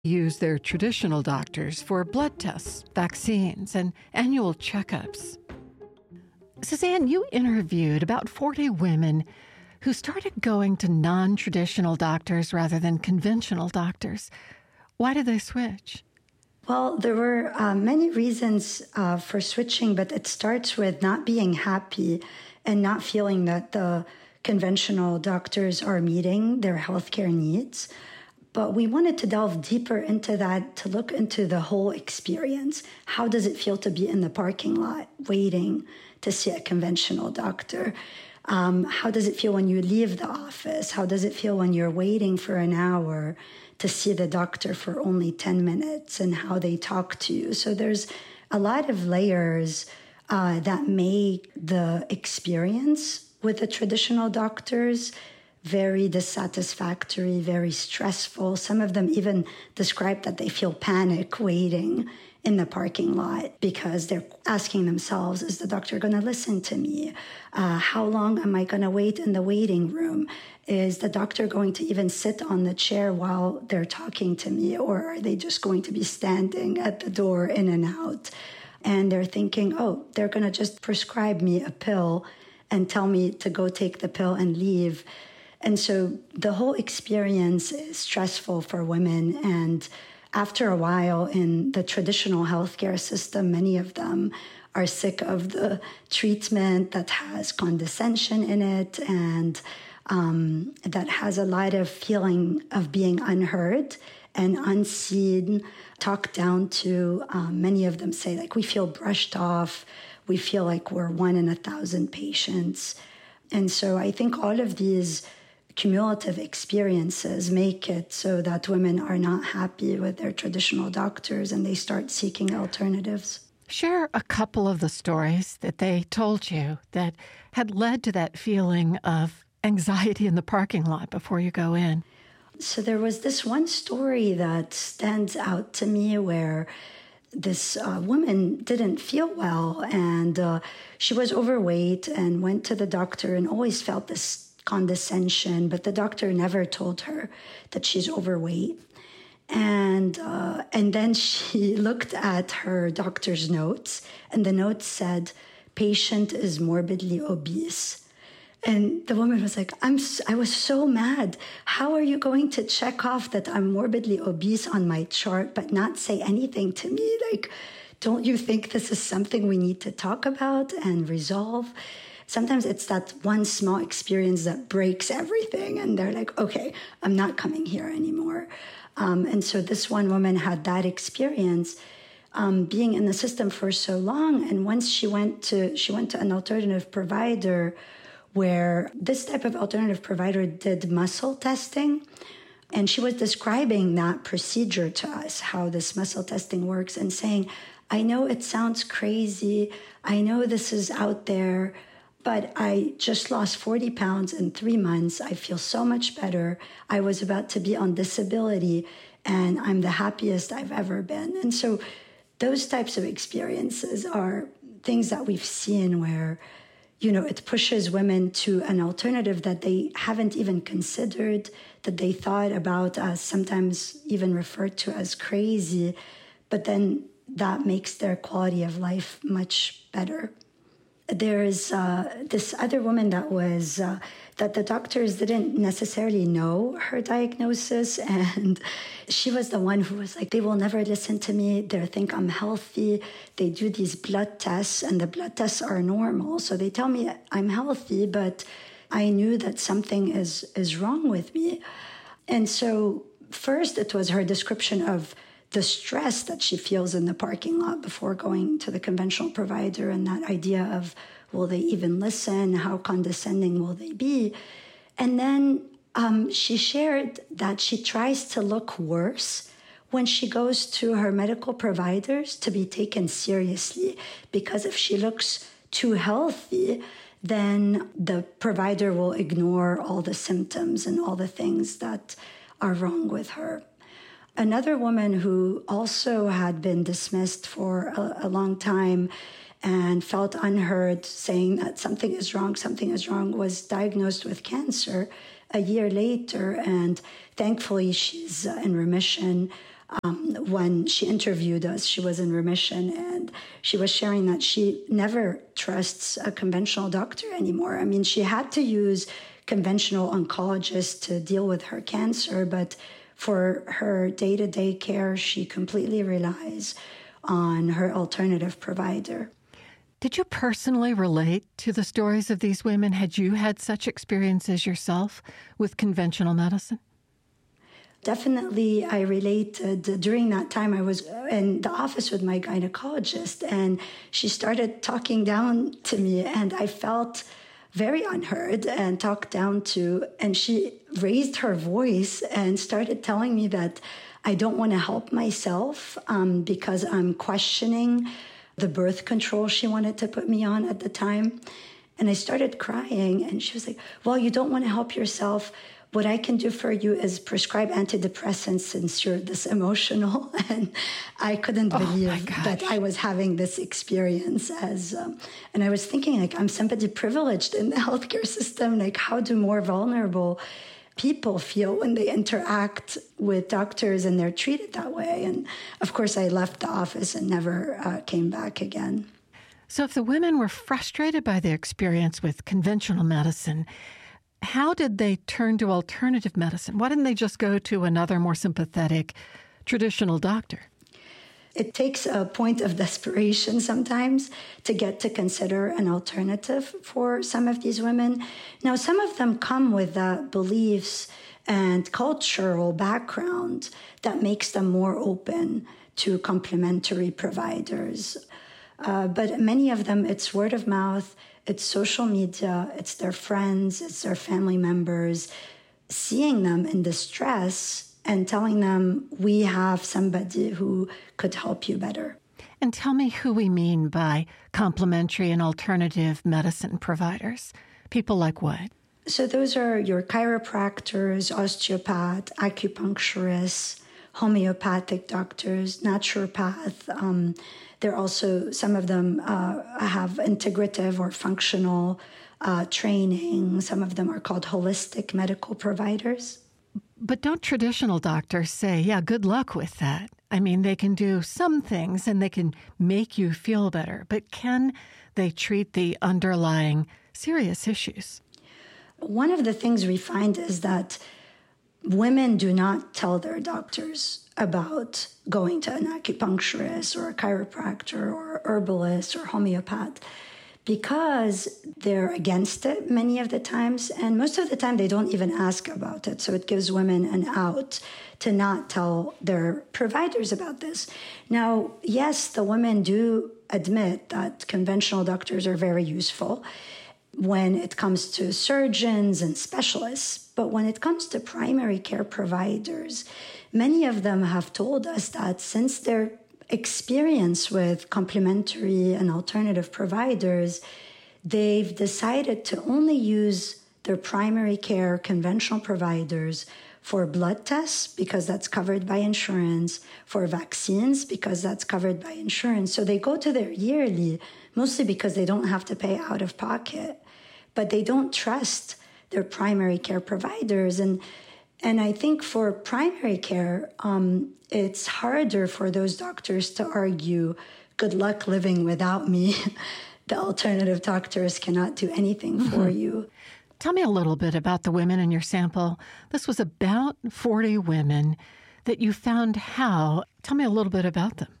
use their traditional doctors for blood tests, vaccines, and annual checkups. Suzanne, you interviewed about 40 women who started going to non-traditional doctors rather than conventional doctors. Why did they switch? Well, there were many reasons for switching, but it starts with not being happy and not feeling that the conventional doctors are meeting their healthcare needs. But we wanted to delve deeper into that, to look into the whole experience. How does it feel to be in the parking lot waiting to see a conventional doctor? How does it feel when you leave the office? How does it feel when you're waiting for an hour to see the doctor for only 10 minutes, and how they talk to you? So there's a lot of layers that make the experience with the traditional doctors very dissatisfactory, very stressful. Some of them even describe that they feel panic waiting in the parking lot because they're asking themselves, is the doctor going to listen to me? How long am I going to wait in the waiting room? Is the doctor going to even sit on the chair while they're talking to me? Or are they just going to be standing at the door in and out? And they're thinking, oh, they're going to just prescribe me a pill and tell me to go take the pill and leave. And so the whole experience is stressful for women. And after a while in the traditional healthcare system, many of them are sick of the treatment that has condescension in it and that has a lot of feeling of being unheard and unseen, talked down to. Many of them say, like, we feel brushed off. We feel like we're 1 in 1,000 patients. And so I think all of these cumulative experiences make it so that women are not happy with their traditional doctors and they start seeking alternatives. Share a couple of the stories that they told you that had led to that feeling of anxiety in the parking lot before you go in. So there was this one story that stands out to me where this woman didn't feel well, and she was overweight and went to the doctor and always felt this condescension, but the doctor never told her that she's overweight. And then she looked at her doctor's notes, and the notes said, patient is morbidly obese. And the woman was like, I was so mad. How are you going to check off that I'm morbidly obese on my chart, but not say anything to me? Like, don't you think this is something we need to talk about and resolve? Sometimes it's that one small experience that breaks everything. And they're like, okay, I'm not coming here anymore. And so this one woman had that experience being in the system for so long. And once she went to an alternative provider where this type of alternative provider did muscle testing. And she was describing that procedure to us, how this muscle testing works, and saying, I know it sounds crazy. I know this is out there, but I just lost 40 pounds in 3 months. I feel so much better. I was about to be on disability, and I'm the happiest I've ever been. And so those types of experiences are things that we've seen where, you know, it pushes women to an alternative that they haven't even considered, that they thought about as sometimes even referred to as crazy, but then that makes their quality of life much better. There's this other woman that the doctors didn't necessarily know her diagnosis, and she was the one who was like, they will never listen to me. They think I'm healthy. They do these blood tests, and the blood tests are normal. So they tell me I'm healthy, but I knew that something is wrong with me. And so first it was her description of the stress that she feels in the parking lot before going to the conventional provider, and that idea of, will they even listen? How condescending will they be? And then she shared that she tries to look worse when she goes to her medical providers to be taken seriously, because if she looks too healthy, then the provider will ignore all the symptoms and all the things that are wrong with her. Another woman who also had been dismissed for a long time and felt unheard, saying that something is wrong, was diagnosed with cancer a year later. And thankfully, she's in remission. When she interviewed us, she was in remission, and she was sharing that she never trusts a conventional doctor anymore. I mean, she had to use conventional oncologists to deal with her cancer, but for her day-to-day care, she completely relies on her alternative provider. Did you personally relate to the stories of these women? Had you had such experiences yourself with conventional medicine? Definitely, I related. During that time, I was in the office with my gynecologist, and she started talking down to me, and I felt very unheard and talked down to. And she raised her voice and started telling me that I don't want to help myself because I'm questioning the birth control she wanted to put me on at the time. And I started crying, and she was like, well, you don't want to help yourself. What I can do for you is prescribe antidepressants since you're this emotional. And I couldn't believe that I was having this experience and I was thinking, like, I'm somebody privileged in the healthcare system. Like, how do more vulnerable people feel when they interact with doctors and they're treated that way? And of course, I left the office and never came back again. So if the women were frustrated by their experience with conventional medicine, how did they turn to alternative medicine? Why didn't they just go to another more sympathetic traditional doctor? It takes a point of desperation sometimes to get to consider an alternative for some of these women. Now, some of them come with beliefs and cultural background that makes them more open to complementary providers. But many of them, it's word of mouth, it's social media, it's their friends, it's their family members, seeing them in distress and telling them, we have somebody who could help you better. And tell me who we mean by complementary and alternative medicine providers. People like what? So those are your chiropractors, osteopath, acupuncturists, homeopathic doctors, naturopath. There are also, some of them have integrative or functional training. Some of them are called holistic medical providers. But don't traditional doctors say, yeah, good luck with that? I mean, they can do some things and they can make you feel better, but can they treat the underlying serious issues? One of the things we find is that women do not tell their doctors about going to an acupuncturist or a chiropractor or herbalist or homeopath because they're against it many of the times. And most of the time, they don't even ask about it. So it gives women an out to not tell their providers about this. Now, yes, the women do admit that conventional doctors are very useful when it comes to surgeons and specialists. But when it comes to primary care providers, many of them have told us that since their experience with complementary and alternative providers, they've decided to only use their primary care conventional providers for blood tests because that's covered by insurance, for vaccines because that's covered by insurance. So they go to their yearly, mostly because they don't have to pay out of pocket, but they don't trust their primary care providers. And I think for primary care, it's harder for those doctors to argue, good luck living without me. The alternative doctors cannot do anything for you. Tell me a little bit about the women in your sample. This was about 40 women that you found how. Tell me a little bit about them.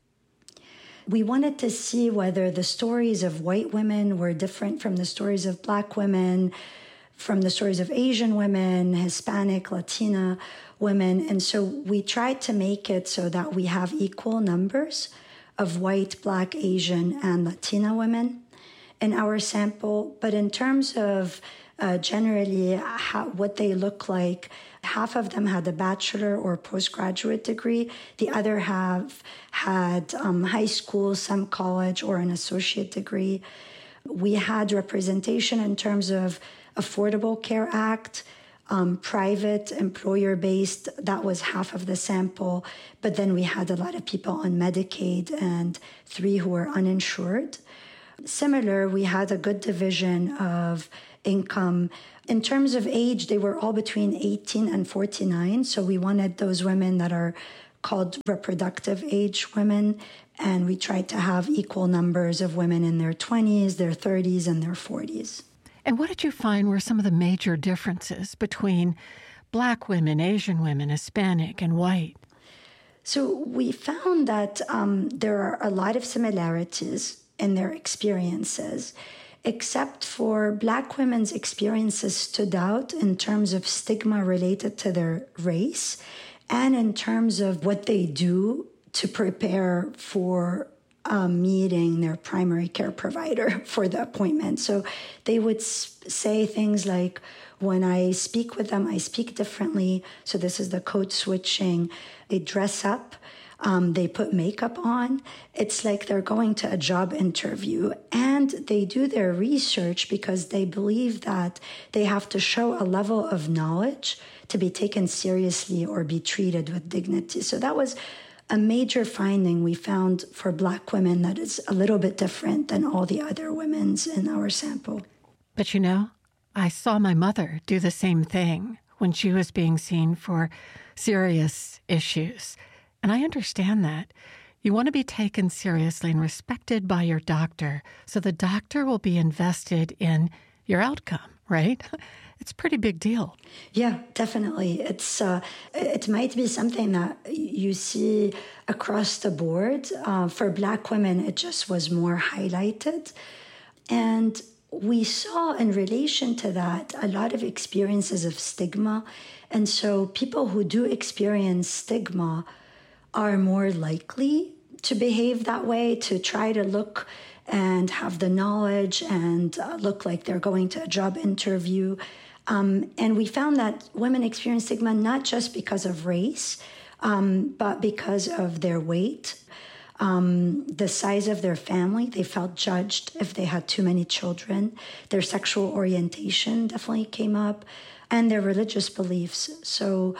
We wanted to see whether the stories of white women were different from the stories of Black women, from the stories of Asian women, Hispanic, Latina women. And so we tried to make it so that we have equal numbers of white, Black, Asian, and Latina women in our sample. But in terms of generally what they look like, half of them had a bachelor or postgraduate degree. The other half had high school, some college, or an associate degree. We had representation in terms of Affordable Care Act, private, employer-based, that was half of the sample. But then we had a lot of people on Medicaid and 3 who were uninsured. Similar, we had a good division of income. In terms of age, they were all between 18 and 49. So we wanted those women that are called reproductive age women. And we tried to have equal numbers of women in their 20s, their 30s, and their 40s. And what did you find were some of the major differences between Black women, Asian women, Hispanic, and white? So we found that there are a lot of similarities in their experiences, except for Black women's experiences stood out in terms of stigma related to their race and in terms of what they do to prepare for meeting their primary care provider for the appointment. So they would say things like, when I speak with them, I speak differently. So this is the code switching. They dress up. They put makeup on. It's like they're going to a job interview. And they do their research because they believe that they have to show a level of knowledge to be taken seriously or be treated with dignity. So that was a major finding we found for Black women that is a little bit different than all the other women's in our sample. But you know, I saw my mother do the same thing when she was being seen for serious issues. And I understand that. You want to be taken seriously and respected by your doctor, so the doctor will be invested in your outcome, right? It's a pretty big deal. Yeah, definitely. It might be something that you see across the board. For Black women, it just was more highlighted. And we saw in relation to that a lot of experiences of stigma. And so people who do experience stigma are more likely to behave that way, to try to look and have the knowledge and look like they're going to a job interview. And we found that women experience stigma not just because of race, but because of their weight, the size of their family. They felt judged if they had too many children. Their sexual orientation definitely came up, and their religious beliefs. So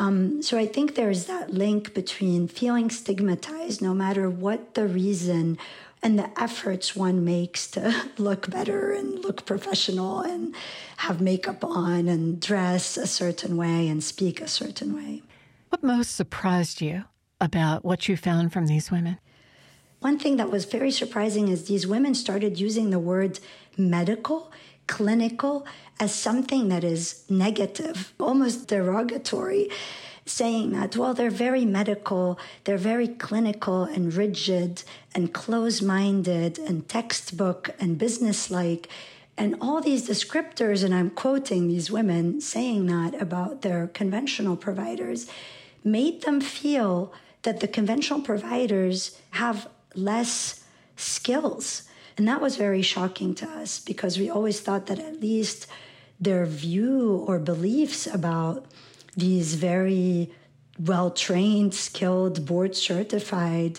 I think there's that link between feeling stigmatized, no matter what the reason, and the efforts one makes to look better and look professional and have makeup on and dress a certain way and speak a certain way. What most surprised you about what you found from these women? One thing that was very surprising is these women started using the word medical, clinical, as something that is negative, almost derogatory, saying that, well, they're very medical, they're very clinical and rigid and close-minded and textbook and businesslike, and all these descriptors, and I'm quoting these women saying that about their conventional providers, made them feel that the conventional providers have less skills. And that was very shocking to us because we always thought that at least their view or beliefs about these very well-trained, skilled, board-certified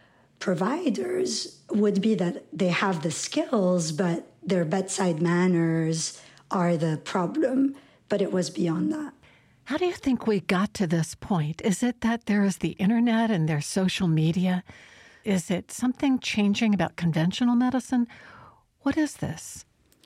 providers would be that they have the skills, but their bedside manners are the problem. But it was beyond that. How do you think we got to this point? Is it that there is the internet and there's social media? Is it something changing about conventional medicine? What is this?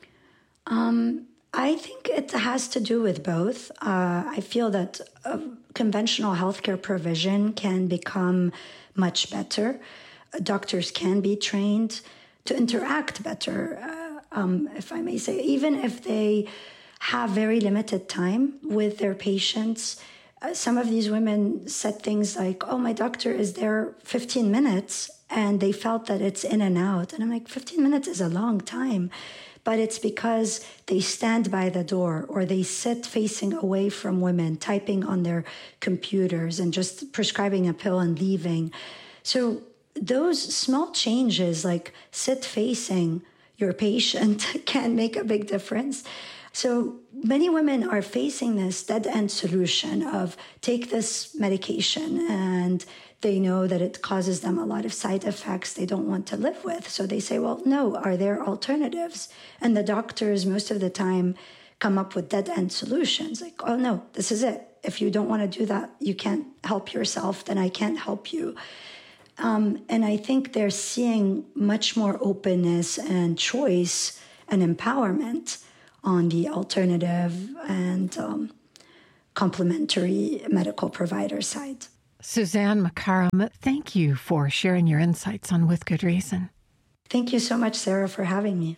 I think it has to do with both. I feel that conventional healthcare provision can become much better. Doctors can be trained to interact better, if I may say, even if they have very limited time with their patients. Some of these women said things like, oh, my doctor is there 15 minutes, and they felt that it's in and out. And I'm like, 15 minutes is a long time. But it's because they stand by the door or they sit facing away from women, typing on their computers and just prescribing a pill and leaving. So those small changes, like sit facing your patient, can make a big difference. So many women are facing this dead-end solution of take this medication and they know that it causes them a lot of side effects they don't want to live with. So they say, well, no, are there alternatives? And the doctors most of the time come up with dead-end solutions like, oh, no, this is it. If you don't want to do that, you can't help yourself, then I can't help you. And I think they're seeing much more openness and choice and empowerment on the alternative and complementary medical provider side. Suzanne McCarrum, thank you for sharing your insights on With Good Reason. Thank you so much, Sarah, for having me.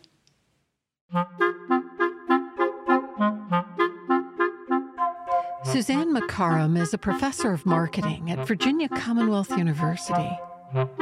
Suzanne McCarrum is a professor of marketing at Virginia Commonwealth University.